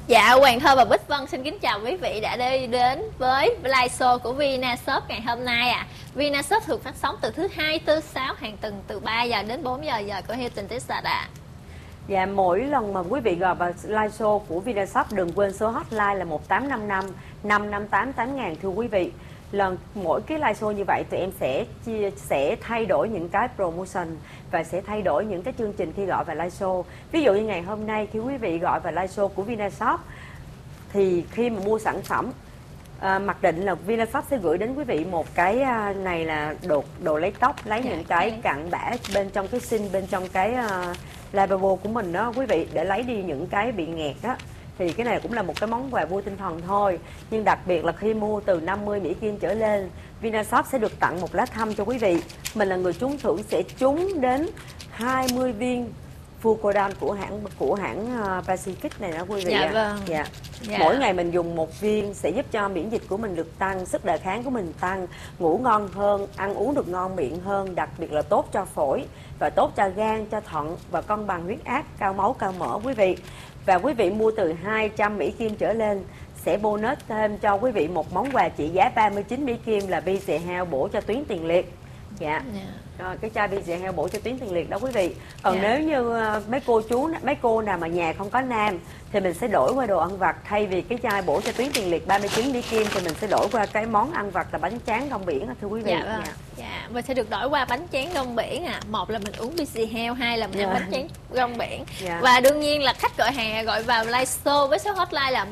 Dạ, Hoàng Thơ và Bích Vân xin kính chào quý vị đã đi đến với live show của Vinashop ngày hôm nay ạ. Vinashop thường phát sóng từ thứ Hai, thứ Sáu hàng tuần từ 3 giờ đến 4 giờ giờ của Hilton Texas ạ. Dạ, mỗi lần mà quý vị gọi vào live show của Vinashop đừng quên số hotline là 1855 558 8000 thưa quý vị. Mỗi cái live show như vậy tụi em sẽ thay đổi những cái promotion và sẽ thay đổi những cái chương trình khi gọi vào live show. Ví dụ như ngày hôm nay khi quý vị gọi vào live show của Vinashop thì khi mà mua sản phẩm mặc định là Vinashop sẽ gửi đến quý vị một cái này là đồ lấy tóc, lấy những cái cặn bã bên trong cái sink, bên trong cái lavabo của mình đó quý vị, để lấy đi những cái bị nghẹt đó. Thì cái này cũng là một cái món quà vui tinh thần thôi. Nhưng đặc biệt là khi mua từ 50 Mỹ Kim trở lên, Vinashop sẽ được tặng một lá thăm cho quý vị. Mình là người trúng thưởng sẽ trúng đến 20 viên Fucodan của hãng Pacific này đó quý vị. Dạ vâng. Dạ. Mỗi ngày mình dùng một viên sẽ giúp cho miễn dịch của mình được tăng, sức đề kháng của mình tăng, ngủ ngon hơn, ăn uống được ngon miệng hơn, đặc biệt là tốt cho phổi và tốt cho gan, cho thận và cân bằng huyết áp, cao máu, cao mỡ quý vị. Và quý vị mua từ 200 Mỹ Kim trở lên sẽ bonus thêm cho quý vị một món quà trị giá 39 Mỹ Kim là bi xì heo bổ cho tuyến tiền liệt. Dạ. Rồi cái chai bi xì heo bổ cho tuyến tiền liệt đó quý vị. Còn nếu như mấy cô nào mà nhà không có nam thì mình sẽ đổi qua đồ ăn vặt. Thay vì cái chai bổ cho tuyến tiền liệt 39 Mỹ Kim thì mình sẽ đổi qua cái món ăn vặt là bánh tráng rong biển thưa quý vị. Dạ, mình sẽ được đổi qua bánh tráng rong biển à. Một là mình uống bi xì heo, hai là mình ăn bánh tráng rong biển. Và đương nhiên là khách gọi hàng gọi vào live show với số hotline là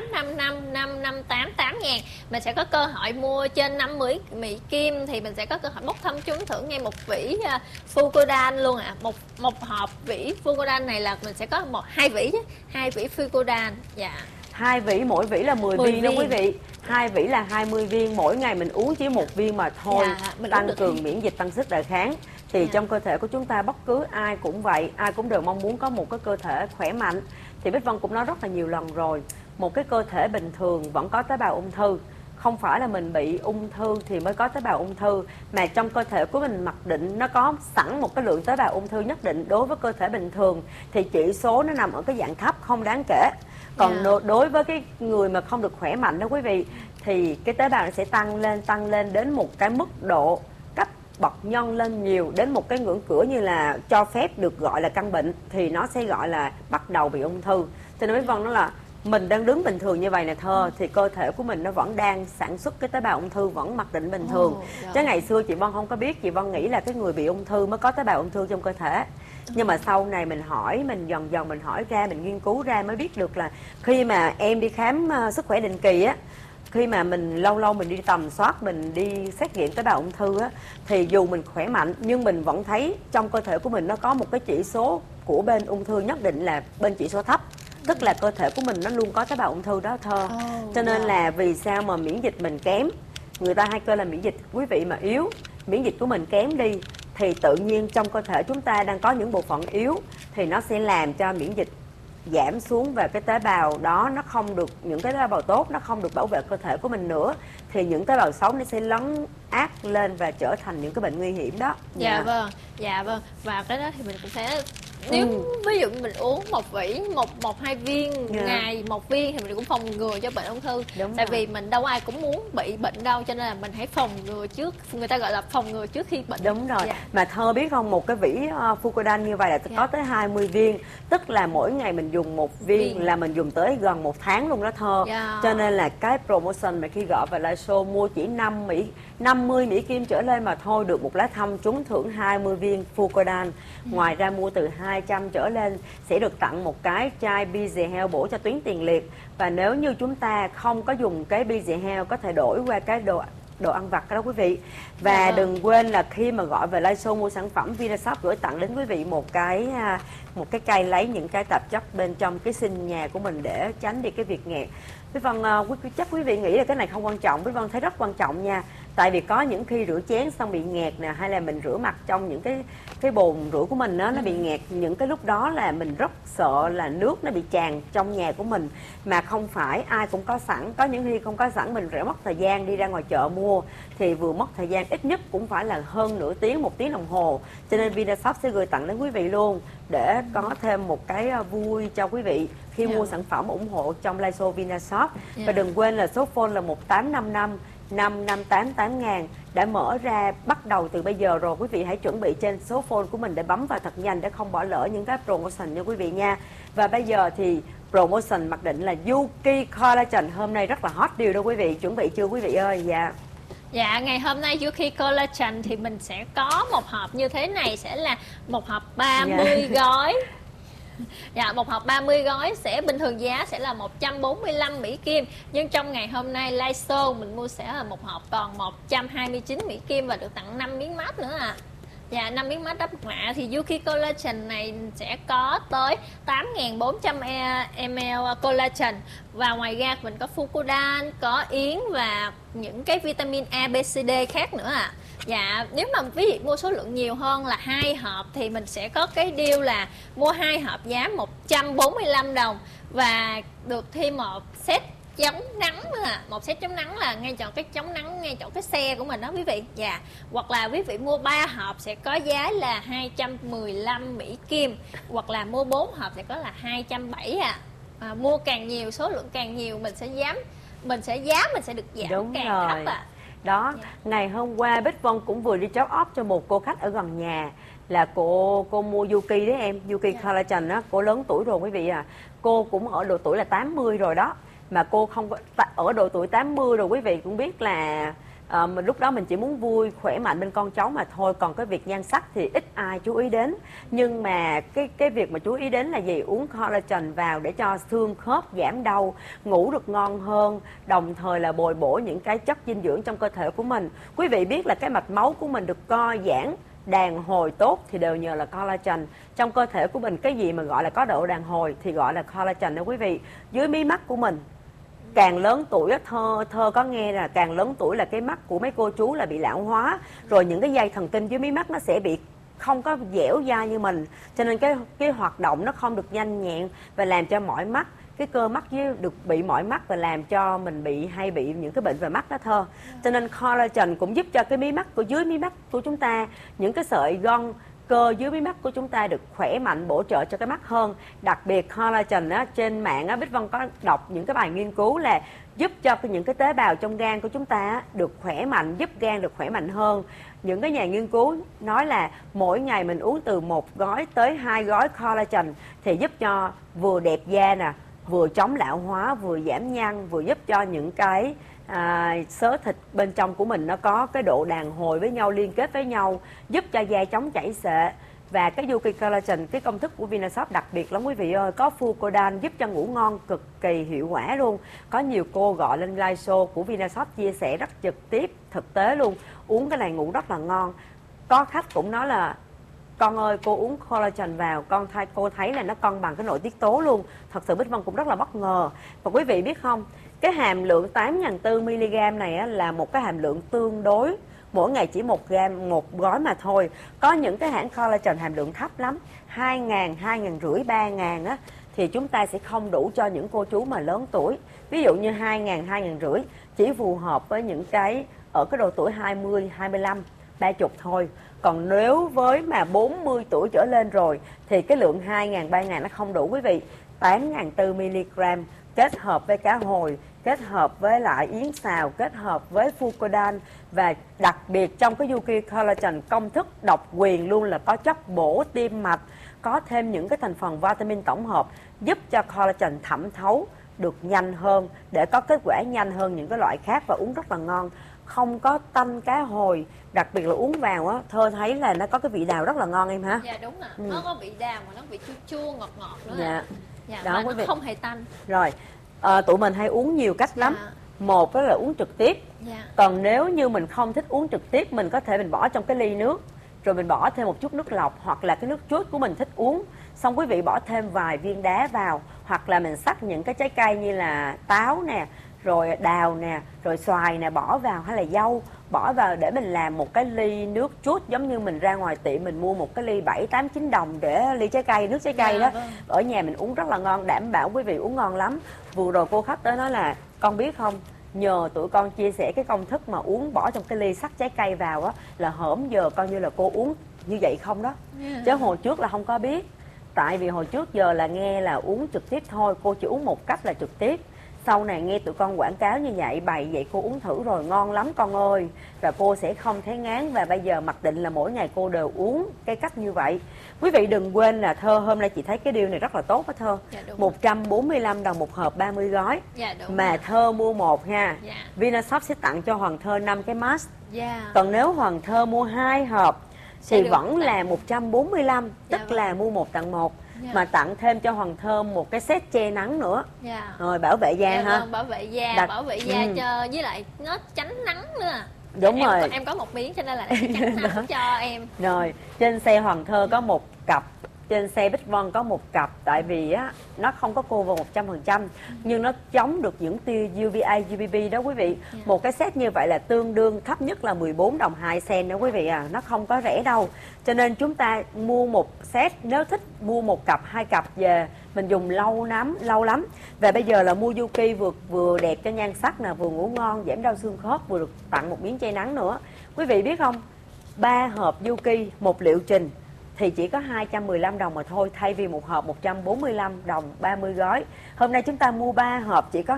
1855 558 8000. Mình sẽ có cơ hội mua trên 50 Mỹ Kim thì mình sẽ có cơ hội bốc thăm trúng thưởng ngay một vỉ Fucodan luôn ạ. Một hộp vỉ Fucodan này là mình sẽ có hai vỉ chứ, 2 vỉ Fucodan. Dạ. 2 vỉ, mỗi vỉ là 10 viên đó quý vị. 2 vỉ là 20 viên, mỗi ngày mình uống chỉ một viên mà thôi. Tăng cường miễn dịch, tăng sức đề kháng. Thì trong cơ thể của chúng ta bất cứ ai cũng vậy, ai cũng đều mong muốn có một cái cơ thể khỏe mạnh. Thì Bích Vân cũng nói rất là nhiều lần rồi, một cái cơ thể bình thường vẫn có tế bào ung thư. Không phải là mình bị ung thư thì mới có tế bào ung thư, mà trong cơ thể của mình mặc định nó có sẵn một cái lượng tế bào ung thư nhất định. Đối với cơ thể bình thường thì chỉ số nó nằm ở cái dạng thấp, không đáng kể. Còn đối với cái người mà không được khỏe mạnh đó quý vị, thì cái tế bào nó sẽ tăng lên đến một cái mức độ cấp bậc nhân lên nhiều, đến một cái ngưỡng cửa như là cho phép được gọi là căn bệnh, thì nó sẽ gọi là bắt đầu bị ung thư. Cho nên Bích Vân nói là mình đang đứng bình thường như vậy nè thơ, thì cơ thể của mình nó vẫn đang sản xuất cái tế bào ung thư, vẫn mặc định bình thường. Chứ ngày xưa chị Vân không có biết, chị Vân nghĩ là cái người bị ung thư mới có tế bào ung thư trong cơ thể. Nhưng mà sau này mình hỏi, mình dần dần mình hỏi ra, mình nghiên cứu ra mới biết được là khi mà em đi khám sức khỏe định kỳ á, khi mà mình lâu lâu mình đi tầm soát, mình đi xét nghiệm tế bào ung thư á, thì dù mình khỏe mạnh nhưng mình vẫn thấy trong cơ thể của mình nó có một cái chỉ số của bên ung thư nhất định là bên chỉ số thấp. Tức là cơ thể của mình nó luôn có tế bào ung thư đó thơ. Cho nên là vì sao mà miễn dịch mình kém, người ta hay kêu là miễn dịch quý vị mà yếu, miễn dịch của mình kém đi, thì tự nhiên trong cơ thể chúng ta đang có những bộ phận yếu, thì nó sẽ làm cho miễn dịch giảm xuống, và cái tế bào đó nó không được, những cái tế bào tốt nó không được bảo vệ cơ thể của mình nữa, thì những tế bào xấu nó sẽ lấn át lên và trở thành những cái bệnh nguy hiểm đó. Dạ vâng. Và cái đó thì mình cũng sẽ, nếu ví dụ mình uống một vỉ, một hai viên ngày, một viên thì mình cũng phòng ngừa cho bệnh ung thư. Tại vì mình đâu ai cũng muốn bị bệnh đâu, cho nên là mình hãy phòng ngừa trước, người ta gọi là phòng ngừa trước khi bệnh. Đúng rồi. Mà thơ biết không, một cái vỉ Fucodan như vậy là có tới 20 viên, tức là mỗi ngày mình dùng một viên là mình dùng tới gần 1 tháng luôn đó thơ. Cho nên là cái promotion mà khi gọi vào live show mua chỉ 50 Mỹ Kim trở lên mà thôi, được một lá thăm trúng thưởng 20 viên Fucodan. Ngoài ra mua từ 200 trở lên sẽ được tặng một cái chai bi xì heo bổ cho tuyến tiền liệt. Và nếu như chúng ta không có dùng cái bi xì heo, có thể đổi qua cái đồ ăn vặt đó quý vị. Và đừng quên là khi mà gọi về live show mua sản phẩm, Vinashop gửi tặng đến quý vị một cái cây lấy những cái tạp chất bên trong cái sinh nhà của mình để tránh đi cái việc nghẹt. Bích Vân chắc quý vị nghĩ là cái này không quan trọng, Bích Vân thấy rất quan trọng nha. Tại vì có những khi rửa chén xong bị nghẹt nè, hay là mình rửa mặt trong những cái bồn rửa của mình đó, nó bị nghẹt. Những cái lúc đó là mình rất sợ là nước nó bị tràn trong nhà của mình, mà không phải ai cũng có sẵn. Có những khi không có sẵn, mình phải mất thời gian đi ra ngoài chợ mua, thì vừa mất thời gian, ít nhất cũng phải là hơn nửa tiếng, 1 tiếng đồng hồ. Cho nên Vinashop sẽ gửi tặng đến quý vị luôn, để có thêm một cái vui cho quý vị khi mua sản phẩm ủng hộ trong live show Vinashop. Và đừng quên là số phone là 1855 5588 ngàn đã mở ra bắt đầu từ bây giờ rồi. Quý vị hãy chuẩn bị trên số phone của mình để bấm vào thật nhanh để không bỏ lỡ những cái promotion nha quý vị nha. Và bây giờ thì promotion mặc định là Yuki Collagen hôm nay rất là hot deal đó quý vị. Chuẩn bị chưa quý vị ơi? Dạ. Dạ, ngày hôm nay Yuki Collagen thì mình sẽ có một hộp như thế này, sẽ là một hộp 30 gói. Dạ, một hộp 30 gói sẽ bình thường giá sẽ là 145 Mỹ Kim, nhưng trong ngày hôm nay live show mình mua sẽ là một hộp còn 129 Mỹ Kim và được tặng 5 miếng mát nữa ạ. Dạ, 5 miếng mát đắp mặt nạ. Thì Yuki Collagen này sẽ có tới 8.400 ml collagen, và ngoài ra mình có Fucodan, có yến và những cái vitamin A, B, C, D khác nữa ạ. Dạ, nếu mà quý vị mua số lượng nhiều hơn là 2 hộp thì mình sẽ có cái deal là mua 2 hộp giá 145 đồng và được thêm một set chống nắng nữa à. Một set chống nắng là ngay chỗ cái chống nắng ngay chỗ cái xe của mình đó quý vị. Dạ. Hoặc là quý vị mua 3 hộp sẽ có giá là 215 Mỹ Kim, hoặc là mua 4 hộp sẽ có là 270 ạ. Mua càng nhiều, số lượng càng nhiều mình sẽ mình sẽ được giảm. Đúng càng rồi. thấp ạ. Đó, ngày hôm qua Bích Vân cũng vừa đi cháo ốp cho một cô khách ở gần nhà, là cô mua Yuki đấy em, Yuki Collagen á. Cô lớn tuổi rồi quý vị à, cô cũng ở độ tuổi là 80 rồi đó, mà cô không có ở độ tuổi 80 rồi quý vị cũng biết là mình lúc đó mình chỉ muốn vui khỏe mạnh bên con cháu mà thôi, còn cái việc nhan sắc thì ít ai chú ý đến. Nhưng mà cái việc mà chú ý đến là gì? Uống collagen vào để cho xương khớp giảm đau, ngủ được ngon hơn, đồng thời là bồi bổ những cái chất dinh dưỡng trong cơ thể của mình. Quý vị biết là cái mạch máu của mình được co giãn đàn hồi tốt thì đều nhờ là collagen. Trong cơ thể của mình cái gì mà gọi là có độ đàn hồi thì gọi là collagen đó quý vị. Dưới mí mắt của mình càng lớn tuổi á, thơ có nghe là càng lớn tuổi là cái mắt của mấy cô chú là bị lão hóa, rồi những cái dây thần kinh dưới mí mắt nó sẽ bị không có dẻo dai như mình, cho nên cái hoạt động nó không được nhanh nhẹn và làm cho mỏi mắt, cái cơ mắt với được bị mỏi mắt và làm cho mình hay bị những cái bệnh về mắt đó thơ. Cho nên collagen cũng giúp cho cái mí mắt của dưới mí mắt của chúng ta, những cái sợi gân cơ dưới mí mắt của chúng ta được khỏe mạnh, bổ trợ cho cái mắt hơn. Đặc biệt collagen á, trên mạng á, Bích Vân có đọc những cái bài nghiên cứu là giúp cho những cái tế bào trong gan của chúng ta được khỏe mạnh, giúp gan được khỏe mạnh hơn. Những cái nhà nghiên cứu nói là mỗi ngày mình uống từ 1 gói tới 2 gói collagen thì giúp cho vừa đẹp da nè, vừa chống lão hóa, vừa giảm nhăn, vừa giúp cho những cái xớ thịt bên trong của mình nó có cái độ đàn hồi với nhau, liên kết với nhau, giúp cho da chống chảy xệ. Và cái Yuki Collagen, cái công thức của Vinashop đặc biệt lắm quý vị ơi. Có Fucodan giúp cho ngủ ngon cực kỳ hiệu quả luôn. Có nhiều cô gọi lên live show của Vinashop chia sẻ rất trực tiếp, thực tế luôn. Uống cái này ngủ rất là ngon. Có khách cũng nói là con ơi cô uống collagen vào, cô thấy là nó cân bằng cái nội tiết tố luôn. Thật sự Bích Vân cũng rất là bất ngờ. Và quý vị biết không, cái hàm lượng 8.400mg này á, là một cái hàm lượng tương đối, mỗi ngày chỉ 1 gram một gói mà thôi. Có những cái hãng collagen hàm lượng thấp lắm, 2.000, 2.500, 3.000 á, thì chúng ta sẽ không đủ cho những cô chú mà lớn tuổi. Ví dụ như 2.000, 2.500 chỉ phù hợp với những cái ở cái độ tuổi 20, 25, 30 thôi. Còn nếu với mà 40 tuổi trở lên rồi thì cái lượng 2.000, 3.000 nó không đủ quý vị. 8.400mg kết hợp với cá hồi, kết hợp với lại yến xào, kết hợp với Fucodan, và đặc biệt trong cái Yuki Collagen công thức độc quyền luôn là có chất bổ tim mạch, có thêm những cái thành phần vitamin tổng hợp giúp cho collagen thẩm thấu được nhanh hơn để có kết quả nhanh hơn những cái loại khác và uống rất là ngon. Không có tanh cá hồi, đặc biệt là uống vào á, Thơ thấy là nó có cái vị đào rất là ngon em ha. Dạ đúng ạ. Nó có vị đào mà nó vị chua chua ngọt ngọt nữa. Dạ. Dạ, đó quý vị. Nó không hề tanh. Rồi, tụi mình hay uống nhiều cách lắm. Một đó là uống trực tiếp. Còn nếu như mình không thích uống trực tiếp, mình có thể mình bỏ trong cái ly nước, rồi mình bỏ thêm một chút nước lọc hoặc là cái nước chuốt của mình thích uống. Xong quý vị bỏ thêm vài viên đá vào, hoặc là mình xắt những cái trái cây như là táo nè, rồi đào nè, rồi xoài nè bỏ vào, hay là dâu bỏ vào để mình làm một cái ly nước chút, giống như mình ra ngoài tiệm mình mua một cái ly 7, 8, 9 đồng để ly trái cây, nước trái cây đó. Ở nhà mình uống rất là ngon, đảm bảo quý vị uống ngon lắm. Vừa rồi cô khách tới nói là con biết không, nhờ tụi con chia sẻ cái công thức mà uống bỏ trong cái ly sắc trái cây vào á, là hổm giờ coi như là cô uống như vậy không đó. Chứ hồi trước là không có biết. Tại vì hồi trước giờ là nghe là uống trực tiếp thôi, cô chỉ uống một cách là trực tiếp. Sau này nghe tụi con quảng cáo như vậy, bày vậy cô uống thử rồi ngon lắm con ơi. Và cô sẽ không thấy ngán, và bây giờ mặc định là mỗi ngày cô đều uống cái cách như vậy. Quý vị đừng quên là Thơ hôm nay chị thấy cái điều này rất là tốt đó Thơ. 145 đồng một hộp 30 gói. Mà Thơ mua một ha. Vinashop sẽ tặng cho Hoàng Thơ 5 cái mask. Còn nếu Hoàng Thơ mua 2 hộp thì vẫn là 145, tức là mua 1 tặng 1. Mà tặng thêm cho Hoàng Thơm một cái set che nắng nữa. Rồi bảo vệ da ha. Bảo vệ da, bảo vệ da cho, với lại nó tránh nắng nữa. Đúng rồi. Em có một miếng cho nên là em tránh nắng cho em. Rồi, trên xe Hoàng Thơ có một cặp, trên xe Bích Vân có một cặp, tại vì á nó không có cover 100% nhưng nó chống được những tia UVA, UVB đó quý vị. Một cái set như vậy là tương đương thấp nhất là 14 đồng 2 cent đó quý vị à, nó không có rẻ đâu. Cho nên chúng ta mua một set, nếu thích mua một cặp, 2 cặp về mình dùng lâu lắm. Và bây giờ là mua Yuki vừa đẹp cho nhan sắc nè, vừa ngủ ngon, giảm đau xương khớp, vừa được tặng một miếng che nắng nữa. Quý vị biết không, 3 hộp Yuki một liệu trình thì chỉ có 215 đồng mà thôi, thay vì một hộp 145 đồng 30 gói. Hôm nay chúng ta mua 3 hộp chỉ có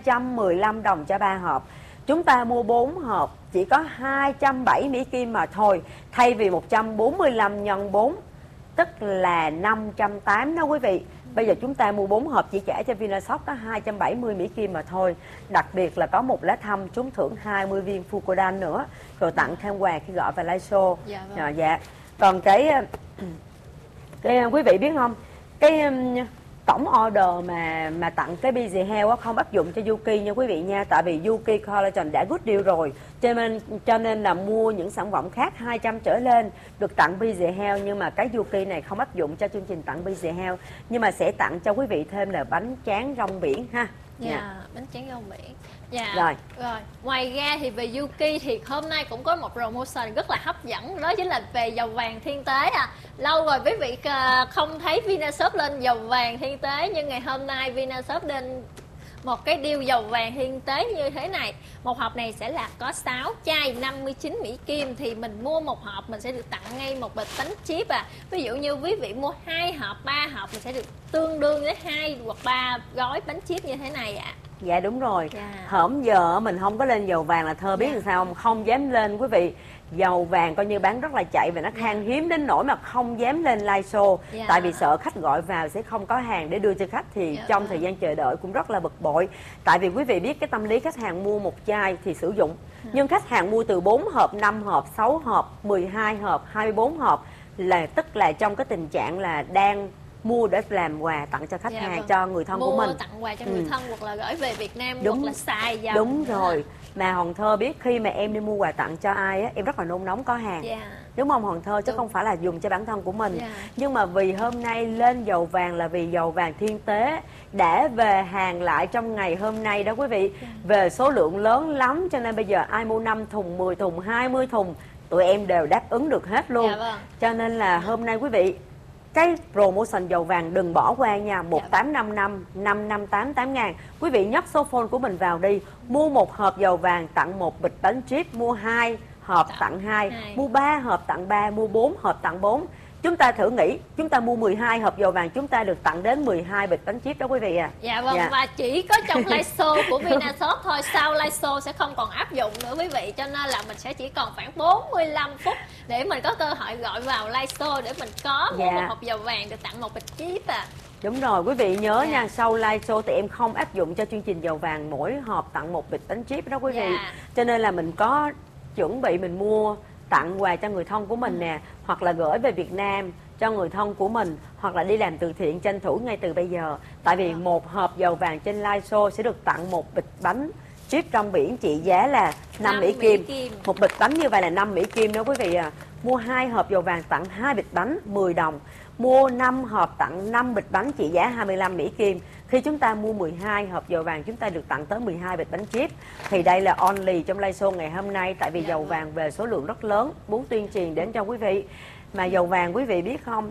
215 đồng cho 3 hộp. Chúng ta mua 4 hộp chỉ có 270 Mỹ Kim mà thôi, thay vì 145 nhân 4 tức là 580 đó quý vị. Bây giờ chúng ta mua 4 hộp chỉ trả cho Vinashop có 270 Mỹ Kim mà thôi. Đặc biệt là có một lá thăm trúng thưởng 20 viên Fucodan nữa, rồi tặng thêm quà khi gọi vào live show. Dạ. Còn cái quý vị biết không, cái tổng order mà tặng cái Busy Health không áp dụng cho Yuki nha quý vị nha, tại vì Yuki Collagen đã good deal rồi, cho nên là mua những sản phẩm khác 200 trở lên được tặng Busy Health, nhưng mà cái Yuki này không áp dụng cho chương trình tặng Busy Health, nhưng mà sẽ tặng cho quý vị thêm là bánh tráng rong biển ha. Bánh tráng rong biển. Rồi. Ngoài ra thì về Yuki thì hôm nay cũng có một promotion rất là hấp dẫn, đó chính là về dầu vàng thiên tế. Lâu rồi quý vị không thấy Vinashop lên dầu vàng thiên tế, nhưng ngày hôm nay Vinashop lên một cái deal dầu vàng thiên tế như thế này. Một hộp này sẽ là có 6 chai 59 Mỹ Kim, thì mình mua một hộp mình sẽ được tặng ngay một bịch bánh chip. Ví dụ như quý vị mua 2 hộp, 3 hộp mình sẽ được tương đương với 2 hoặc 3 gói bánh chip như thế này ạ. Dạ đúng rồi. Hổm giờ mình không có lên dầu vàng là Thơ biết làm sao không dám lên quý vị. Dầu vàng coi như bán rất là chạy và nó khan hiếm đến nỗi mà không dám lên live show. Tại vì sợ khách gọi vào sẽ không có hàng để đưa cho khách, thì trong thời gian chờ đợi cũng rất là bực bội. Tại vì quý vị biết cái tâm lý khách hàng mua một chai thì sử dụng, nhưng khách hàng mua từ 4 hộp, 5 hộp, 6 hộp, 12 hộp, 24 hộp là tức là trong cái tình trạng là đang mua để làm quà tặng cho khách hàng, cho người thân của mình. Mua tặng quà cho người thân hoặc là gửi về Việt Nam, đúng, hoặc là xài dầu. Đúng rồi. Mà Hoàng Thơ biết khi mà em đi mua quà tặng cho ai á, em rất là nôn nóng có hàng. Đúng không Hoàng Thơ? Chứ không phải là dùng cho bản thân của mình. Nhưng mà vì hôm nay lên dầu vàng là vì dầu vàng thiên tế đã về hàng lại trong ngày hôm nay đó quý vị. Về số lượng lớn lắm, cho nên bây giờ ai mua 5 thùng, 10 thùng, 20 thùng tụi em đều đáp ứng được hết luôn. Cho nên là hôm nay quý vị, cái promotion dầu vàng đừng bỏ qua nha. 1855 558 8.000. Quý vị nhấp số phone của mình vào đi. Mua một hộp dầu vàng tặng một bịch bánh chip, mua 2 hộp tặng 2, mua 3 hộp tặng 3, mua 4 hộp tặng 4. Chúng ta thử nghĩ, chúng ta mua 12 hộp dầu vàng, chúng ta được tặng đến 12 bịch bánh chip đó quý vị à. Và chỉ có trong live show của Vinashop thôi, sau live show sẽ không còn áp dụng nữa quý vị, cho nên là mình sẽ chỉ còn khoảng 45 phút để mình có cơ hội gọi vào live show để mình có mua một hộp dầu vàng được tặng một bịch chip à. Đúng rồi, quý vị nhớ nha, sau live show thì em không áp dụng cho chương trình dầu vàng mỗi hộp tặng một bịch bánh chip đó quý vị. Cho nên là mình có chuẩn bị mình mua tặng quà cho người thân của mình nè, hoặc là gửi về Việt Nam cho người thân của mình, hoặc là đi làm từ thiện tranh thủ ngay từ bây giờ. Tại vì một hộp dầu vàng trên live show sẽ được tặng một bịch bánh chip rong biển trị giá là 5 Mỹ Kim. Một bịch bánh như vậy là 5 Mỹ Kim đó quý vị à. Mua 2 hộp dầu vàng tặng 2 bịch bánh 10 đồng. Mua 5 hộp tặng 5 bịch bánh trị giá 25 Mỹ Kim. Khi chúng ta mua 12 hộp dầu vàng, chúng ta được tặng tới 12 bịch bánh chip. Thì đây là only trong live show ngày hôm nay, tại vì dầu vàng về số lượng rất lớn, muốn tuyên truyền đến cho quý vị. Mà dầu vàng quý vị biết không,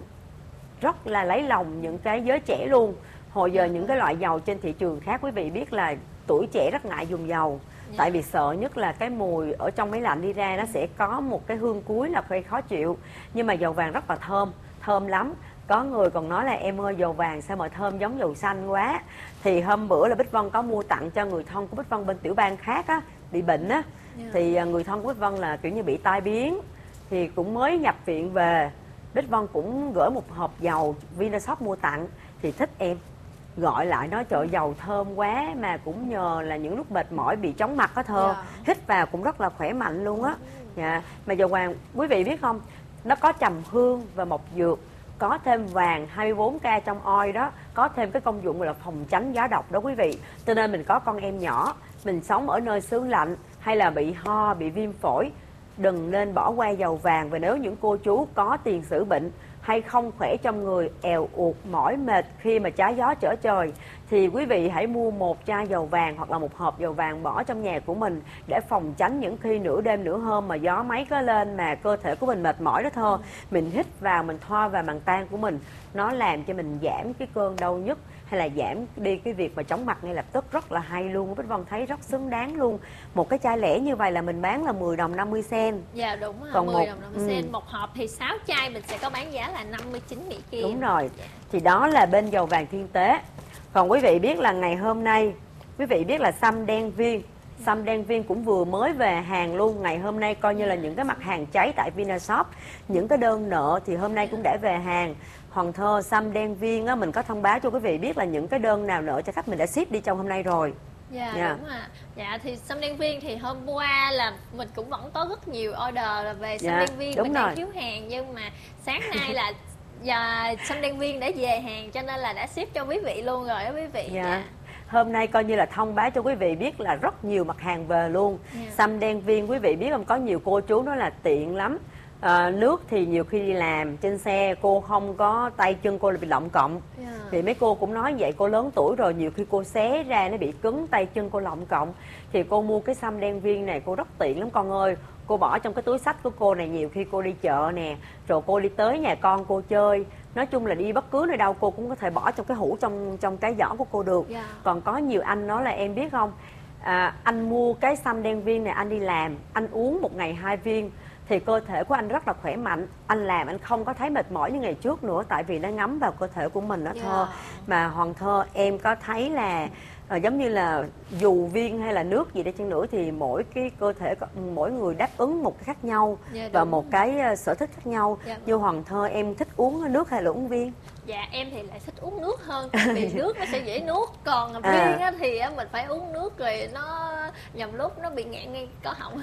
rất là lấy lòng những cái giới trẻ luôn. Hồi giờ những cái loại dầu trên thị trường khác quý vị biết là tuổi trẻ rất ngại dùng dầu. Tại vì sợ nhất là cái mùi ở trong máy lạnh đi ra nó sẽ có một cái hương cuối là gây khó chịu. Nhưng mà dầu vàng rất là thơm, thơm lắm. Có người còn nói là em ơi dầu vàng sao mà thơm giống dầu xanh quá. Thì hôm bữa là Bích Vân có mua tặng cho người thân của Bích Vân bên tiểu bang khác á, bị bệnh á. Thì người thân của Bích Vân là kiểu như bị tai biến, thì cũng mới nhập viện về. Bích Vân cũng gửi một hộp dầu Vinashop mua tặng, thì thích em. Gọi lại nói trời dầu thơm quá, mà cũng nhờ là những lúc mệt mỏi bị chóng mặt có thơ, hít vào cũng rất là khỏe mạnh luôn á. Mà dầu vàng quý vị biết không, nó có trầm hương và mộc dược, có thêm vàng 24K trong oil đó, có thêm cái công dụng là phòng tránh gió độc đó quý vị. Cho nên mình có con em nhỏ, mình sống ở nơi xứ lạnh hay là bị ho, bị viêm phổi, đừng nên bỏ qua dầu vàng. Và nếu những cô chú có tiền sử bệnh hay không khỏe trong người, èo uột, mỏi mệt khi mà trái gió trở trời, thì quý vị hãy mua một chai dầu vàng hoặc là một hộp dầu vàng bỏ trong nhà của mình, để phòng tránh những khi nửa đêm nửa hôm mà gió máy có lên mà cơ thể của mình mệt mỏi đó thôi. Mình hít vào, mình thoa vào màng tan của mình, nó làm cho mình giảm cái cơn đau nhức hay là giảm đi cái việc mà chóng mặt ngay lập tức, rất là hay luôn. Bích Vân thấy rất xứng đáng luôn. Một cái chai lẻ như vậy là mình bán là 10 đồng 50 sen. Dạ đúng rồi, còn 10 đồng 50 sen. Một hộp thì 6 chai mình sẽ có bán giá là 59 Mỹ Kim. Đúng rồi. Thì đó là bên dầu vàng thiên tế. Còn quý vị biết là ngày hôm nay, quý vị biết là sâm đen viên. Sâm đen viên cũng vừa mới về hàng luôn. Ngày hôm nay coi như là những cái mặt hàng cháy tại Vinashop. Những cái đơn nợ thì hôm nay cũng đã về hàng. Hoàng Thơ sâm đen viên á, mình có thông báo cho quý vị biết là những cái đơn nào nợ cho khách mình đã ship đi trong hôm nay rồi. Dạ đúng ạ. Dạ thì sâm đen viên thì hôm qua là mình cũng vẫn có rất nhiều order là về sâm đen viên, mình đang thiếu hàng, nhưng mà sáng nay là giờ sâm đen viên đã về hàng cho nên là đã ship cho quý vị luôn rồi đó quý vị. Hôm nay coi như là thông báo cho quý vị biết là rất nhiều mặt hàng về luôn. Sâm đen viên quý vị biết không, có nhiều cô chú nói là tiện lắm. Nước thì nhiều khi đi làm trên xe cô không có tay chân cô là bị lọng cộng, thì mấy cô cũng nói vậy, cô lớn tuổi rồi nhiều khi cô xé ra nó bị cứng tay chân cô lọng cộng, thì cô mua cái sâm đen viên này cô rất tiện lắm con ơi. Cô bỏ trong cái túi xách của cô này, nhiều khi cô đi chợ nè, rồi cô đi tới nhà con cô chơi, nói chung là đi bất cứ nơi đâu cô cũng có thể bỏ trong cái hũ trong cái giỏ của cô được. Còn có nhiều anh nói là em biết không, anh mua cái sâm đen viên này anh đi làm, anh uống một ngày 2 viên thì cơ thể của anh rất là khỏe mạnh, anh làm anh không có thấy mệt mỏi như ngày trước nữa, tại vì nó ngấm vào cơ thể của mình đó thôi. Mà Hoàng Thơ em có thấy là giống như là dù viên hay là nước gì đi chăng nữa thì mỗi cái cơ thể mỗi người đáp ứng một cái khác nhau, và một cái sở thích khác nhau. Như Hoàng Thơ em thích uống nước hay là uống viên? Dạ em thì lại thích uống nước hơn, tại vì nước nó sẽ dễ nuốt, còn viên á thì mình phải uống nước rồi nó nhầm lúc nó bị nghẹn ngay cổ họng.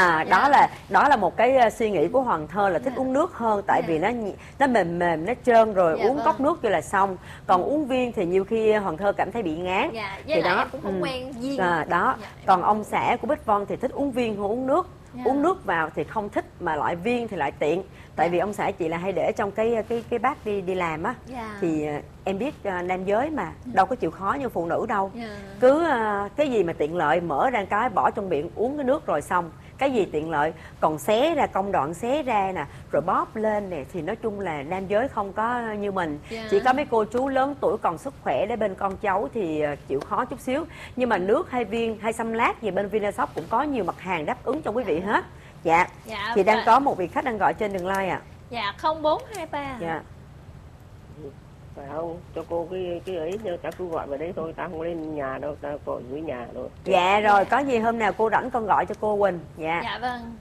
Đó là một cái suy nghĩ của Hoàng Thơ là thích uống nước hơn, tại vì nó mềm mềm, nó trơn rồi uống cốc nước cho là xong. Còn uống viên thì nhiều khi Hoàng Thơ cảm thấy bị ngán. Với lại em cũng không quen viên. Còn ông xã của Bích Vân thì thích uống viên hơn uống nước. Uống nước vào thì không thích, mà loại viên thì lại tiện. Tại vì ông xã chị là hay để trong cái bát đi làm á. Thì em biết nam giới mà đâu có chịu khó như phụ nữ đâu. Cứ cái gì mà tiện lợi mở ra cái bỏ trong miệng uống cái nước rồi xong. Cái gì tiện lợi, còn xé ra công đoạn xé ra nè, rồi bóp lên nè, thì nói chung là nam giới không có như mình. Chỉ có mấy cô chú lớn tuổi còn sức khỏe để bên con cháu thì chịu khó chút xíu. Nhưng mà nước hay viên hay xăm lát gì bên Vinashop cũng có nhiều mặt hàng đáp ứng cho quý vị hết. Thì đang có một vị khách đang gọi trên đường line ạ. 0423. Phải không? Cho cô cái ấy, chắc cô gọi vào đấy thôi, ta không lên nhà đâu, ta còn dưới nhà rồi. Rồi, có gì hôm nào cô rảnh con gọi cho cô Quỳnh. Vâng.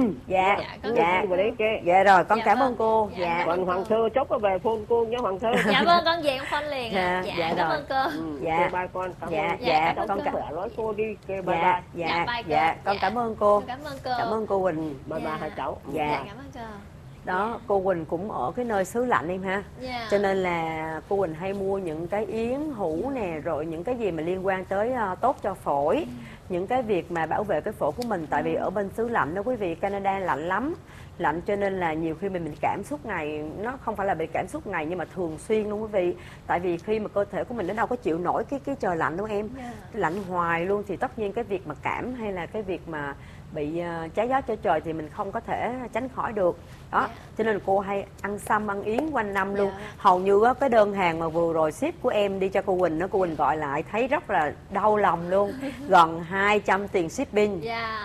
Rồi, con cảm ơn cô. Còn Hoàng Thơ chốc có về phone cô nhé Hoàng Thơ. Vâng, con về con phone liền. Cảm ơn cô. Bye con. Con khỏe nói cô đi. Con cảm ơn cô. Cảm ơn cô Quỳnh. Bye hai cháu. Cảm ơn cô. Đó, cô Quỳnh cũng ở cái nơi xứ lạnh em ha. Cho nên là cô Quỳnh hay mua những cái yến hũ nè, rồi những cái gì mà liên quan tới tốt cho phổi. những cái việc mà bảo vệ cái phổi của mình. Tại vì ở bên xứ lạnh đó quý vị, Canada lạnh lắm, lạnh cho nên là nhiều khi mình cảm suốt ngày, nó không phải là bị cảm suốt ngày nhưng mà thường xuyên luôn quý vị. Tại vì khi mà cơ thể của mình nó đâu có chịu nổi cái trời lạnh đâu em, lạnh hoài luôn, thì tất nhiên cái việc mà cảm hay là cái việc mà bị trái gió trở trời thì mình không có thể tránh khỏi được đó. Cho nên là cô hay ăn sâm ăn yến quanh năm luôn. Hầu như cái đơn hàng mà vừa rồi ship của em đi cho cô Quỳnh, cô Quỳnh gọi lại thấy rất là đau lòng luôn, gần 200 tiền shipping.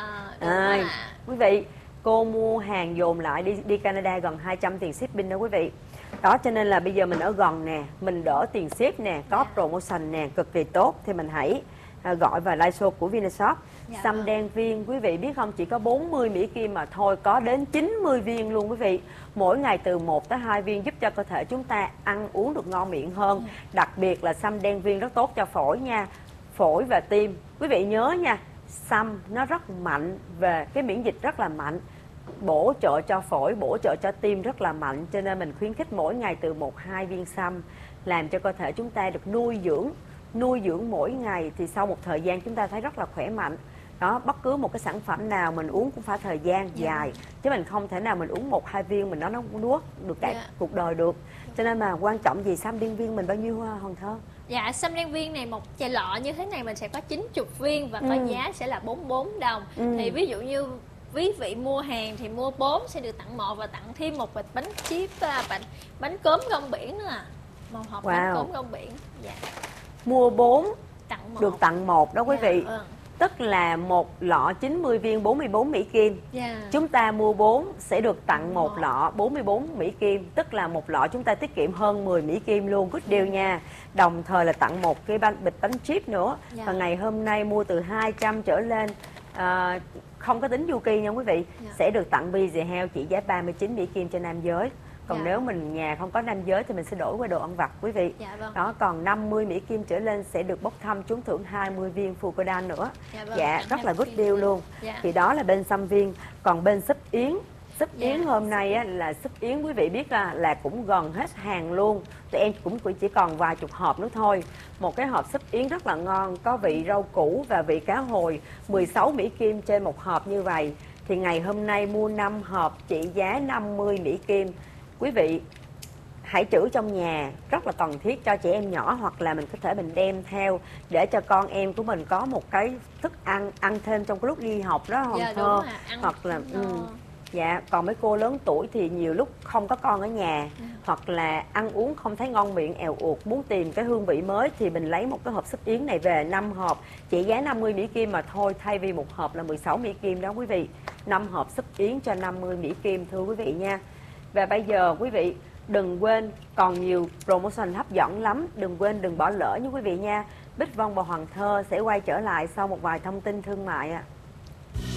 Quý vị, cô mua hàng dồn lại đi Canada gần 200 tiền shipping đó quý vị. Đó, cho nên là bây giờ mình ở gần nè, mình đỡ tiền ship nè, có promotion nè, cực kỳ tốt, thì mình hãy gọi vào live show của Vinashop. Sâm đen viên, quý vị biết không, chỉ có 40 Mỹ Kim mà thôi, có đến 90 viên luôn quý vị. Mỗi ngày từ 1 tới 2 viên giúp cho cơ thể chúng ta ăn uống được ngon miệng hơn. Đặc biệt là sâm đen viên rất tốt cho phổi nha, phổi và tim. Quý vị nhớ nha, sâm nó rất mạnh về cái miễn dịch, rất là mạnh, bổ trợ cho phổi, bổ trợ cho tim rất là mạnh. Cho nên mình khuyến khích mỗi ngày từ 1-2 viên sâm, làm cho cơ thể chúng ta được nuôi dưỡng mỗi ngày, thì sau một thời gian chúng ta thấy rất là khỏe mạnh. Đó, bất cứ một cái sản phẩm nào mình uống cũng phải thời gian dài, chứ mình không thể nào mình uống 1-2 viên mình nó nuốt được cả cuộc đời được. Cho nên mà quan trọng gì, sâm đen viên mình bao nhiêu Hồng Thơ? Dạ, sâm đen viên này một chai lọ như thế này mình sẽ có 90 viên và có giá sẽ là 44 đồng. Thì ví dụ như quý vị mua hàng thì mua 4 sẽ được tặng 1 và tặng thêm một bịch bánh chip, bánh cốm rong biển nữa một hộp bánh cốm rong biển. Mua 4 tặng 1. được tặng 1 đó quý vị. Tức là một lọ 90 viên 44 Mỹ Kim. Chúng ta mua 4 sẽ được tặng một lọ 44 Mỹ Kim. Tức là một lọ chúng ta tiết kiệm hơn 10 Mỹ Kim luôn. Good deal nha. Đồng thời là tặng một cái bịch bánh chip nữa. Và ngày hôm nay mua từ 200 trở lên, không có tính Yuki nha quý vị, sẽ được tặng Busy Health chỉ giá 39 Mỹ Kim cho nam giới. Còn nếu mình nhà không có nam giới thì mình sẽ đổi qua đồ ăn vặt quý vị. Đó, còn 50 Mỹ Kim trở lên sẽ được bốc thăm trúng thưởng 20 viên Fucodan nữa. Rất là good deal luôn. Thì đó là bên sâm viên. Còn bên súp yến, súp yến hôm nay á, là súp yến quý vị biết là cũng gần hết hàng luôn. Tụi em cũng chỉ còn vài chục hộp nữa thôi. Một cái hộp súp yến rất là ngon, có vị rau củ và vị cá hồi, 16 Mỹ Kim trên một hộp như vậy. Thì ngày hôm nay mua 5 hộp trị giá 50 Mỹ Kim. Quý vị hãy trữ trong nhà, rất là cần thiết cho trẻ em nhỏ, hoặc là mình có thể mình đem theo để cho con em của mình có một cái thức ăn thêm trong cái lúc đi học đó Hồng Thơ. Hoặc là còn mấy cô lớn tuổi thì nhiều lúc không có con ở nhà, hoặc là ăn uống không thấy ngon miệng, èo uột, muốn tìm cái hương vị mới, thì mình lấy một cái hộp súp yến này về 5 hộp trị giá 50 Mỹ Kim mà thôi, thay vì một hộp là 16 Mỹ Kim đó quý vị. 5 hộp súp yến cho 50 Mỹ Kim thưa quý vị nha. Và bây giờ quý vị đừng quên còn nhiều promotion hấp dẫn lắm, đừng quên đừng bỏ lỡ nha quý vị nha. Bích Vân và Hoàng Thơ sẽ quay trở lại sau một vài thông tin thương mại ạ.